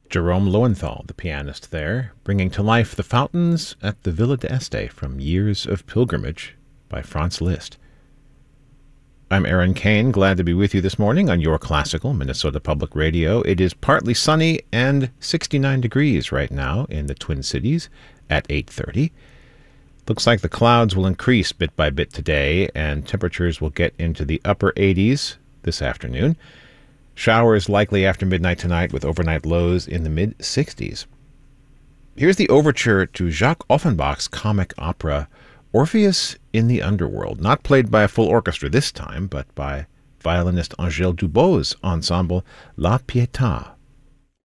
Jerome Lowenthal, the pianist there, bringing to life the fountains at the Villa d'Este from Years of Pilgrimage by Franz Liszt. I'm Aaron Kane, glad to be with you this morning on Your Classical Minnesota Public Radio. It is partly sunny and 69 degrees right now in the Twin Cities at 8:30. Looks like the clouds will increase bit by bit today, and temperatures will get into the upper 80s this afternoon. Showers likely after midnight tonight with overnight lows in the mid-60s. Here's the overture to Jacques Offenbach's comic opera Orpheus in the Underworld, not played by a full orchestra this time, but by violinist Angèle Dubos's ensemble La Pietà.